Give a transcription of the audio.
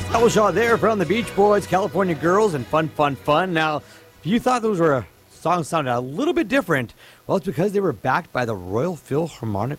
Double shot there from the Beach Boys, California Girls, and Fun, Fun, Fun. Now, if you thought those were songs sounded a little bit different, well, it's because they were backed by the Royal Philharmonic